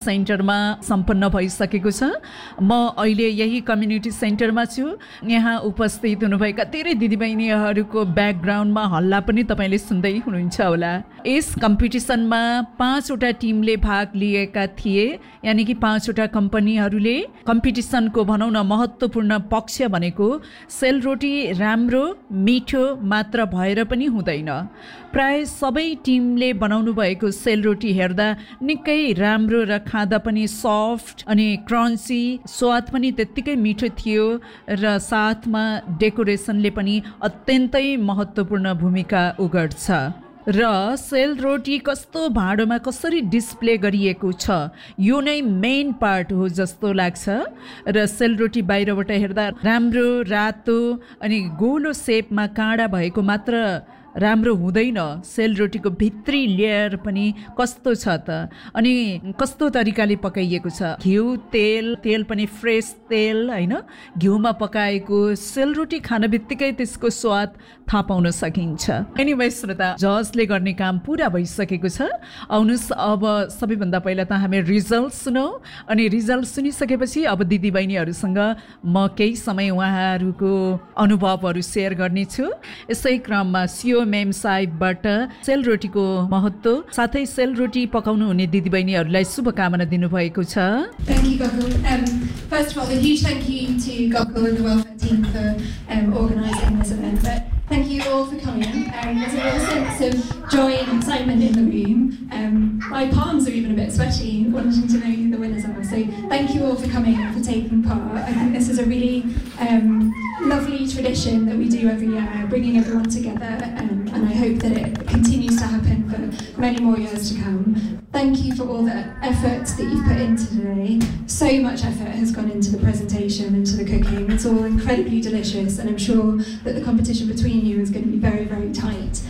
सेन्टरमा सम्पन्न भइसकेको छ। म अहिले यही कम्युनिटी सेन्टरमा छु। यहाँ उपस्थित हुनुभएका धेरै दिदीबहिनीहरूको ब्याकग्राउन्डमा हल्ला पनि तपाईँले सुन्दै हुनुहुन्छ होला। यस कम्पिटिसनमा 5 वटा टिमले भाग लिएका थिए, यानि कि 5 वटा कम्पनीहरूले। कम्पिटिसनको भनौँ न महत्त्वपूर्ण पक्ष भनेको सेलरोटी राम्रो मिठो मात्र भएर पनि हुँदैन। प्राय सबै टिमले बनाउनु भएको सेलरोटी हेर्दा निकै राम्रो र खाँदा पनि सफ्ट अनि क्रन्ची, स्वाद पनि त्यत्तिकै मिठो थियो र साथमा डेकोरेसनले पनि अत्यन्तै महत्त्वपूर्ण भूमिका उगर्छ। र सेलरोटी कस्तो भाँडोमा कसरी डिस्प्ले गरिएको छ यो नै मेन पार्ट हो जस्तो लाग्छ। र सेलरोटी बाहिरबाट हेर्दा राम्रो रातो अनि गोलो सेपमा काँडा भएको मात्र राम्रो हुँदैन, सेलरोटीको भित्री लेयर पनि कस्तो छ त, अनि कस्तो तरिकाले पकाइएको छ। घिउ तेल पनि फ्रेस तेल होइन, घिउमा पकाएको सेलरोटी खान बित्तिकै त्यसको स्वाद थाहा पाउन सकिन्छ। एनिवे श्रोता, जजले गर्ने काम पुरा भइसकेको छ। आउनुहोस् अब सबैभन्दा पहिला त हामी रिजल्ट सुनौँ, अनि रिजल्ट सुनिसकेपछि अब दिदीबहिनीहरूसँग म केही समय उहाँहरूको अनुभवहरू सेयर गर्नेछु। यसै क्रममा सियो मेम साहिबबाट सेलरोटीको महत्त्व साथै सेलरोटी पकाउनु हुने दिदीबहिनीहरूलाई शुभकामना दिनुभएको छ। Thank you, Gokul. First of all, a huge thank you to Gokul and the welfare team for organising this event. But thank you all for coming. There's a real sense of joy and excitement in the room. My palms are even a bit sweaty wanting to know who the winners are. So thank you all for coming and for taking part. I think this is a really lovely tradition that we do every year, bringing everyone together, and I hope that it continues to happen for many more years to come. Thank you for all the efforts that you've put into today. So much effort has gone into the presentation and to the cooking. It's all incredibly delicious, and I'm sure that the competition between you is going to be very, very tight.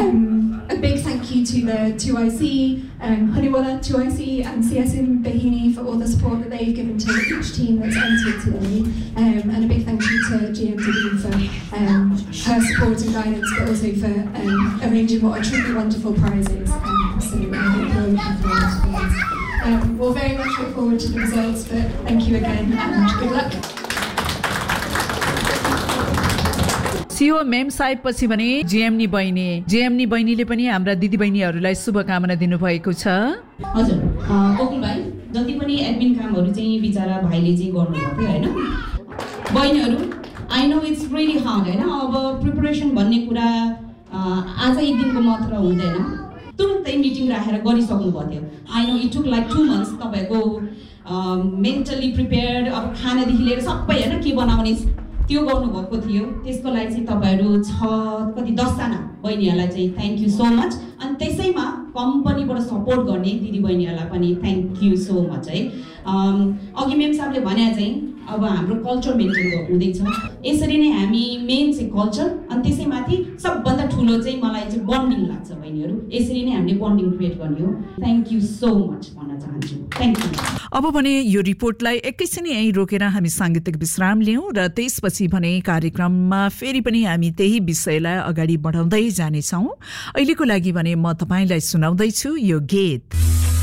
A big thank you to the 2IC, Honeywaller 2IC and CSM Bahini for all the support that they've given to each team that's entered today. And a big thank you to GMDB for her support and guidance, but also for arranging what are truly wonderful prizes. So I think we're looking forward to those. We'll very much look forward to the results, but thank you again and good luck. सियो ma'am Sahib पछि भने जेएमनी बहिनीले पनि हाम्रा दिदीबहिनीहरूलाई शुभकामना दिनुभएको छ। हजुर कोकुल भाइ, जति पनि एडमिन कामहरू चाहिँ बिचारा भाइले चाहिँ गर्नुभएको थियो हैन। बहिनीहरू, I know it's really hard हैन। अब प्रिपरेसन भन्ने कुरा आज एक दिनको मात्र हुँदैन, तुरुन्तै मिटिङ राखेर गरिसक्नु भएको थियो। I know it took like 2 months तपाईको मेन्टली प्रिपेयर्ड, अब खानादेखि लिएर सबै हैन के बनाउने त्यो गर्नुभएको थियो। त्यसको लागि चाहिँ तपाईहरु 10 जना बहिनीहरूलाई चाहिँ थ्यांक यू सो मच। अनि त्यसैमा कम्पनीबाट सपोर्ट गर्ने दिदीबहिनीहरूलाई पनि थ्यांक यू सो मच है। अघि मेम साहबले भने चाहिँ अब हाम्रो कल्चर मेन्टेन हुँदैछ, यसरी नै हामी मेन चाहिँ कल्चर, अनि त्यसैमाथि सबभन्दा ठुलो चाहिँ मलाई चाहिँ बन्डिङ लाग्छ बहिनीहरू। यसरी नै हामीले बन्डिङ क्रिएट गर्ने हो। थ्यांक यू सो मच भन्न चाहन्छु। Thank you. अब भने यो रिपोर्टलाई एकैछिन यहीँ रोकेर हामी सांगीतिक विश्राम लियौँ र त्यसपछि भने कार्यक्रममा फेरि पनि हामी त्यही विषयलाई अगाडि बढाउँदै जानेछौँ। अहिलेको लागि भने म तपाईलाई सुनाउँदैछु यो गीत।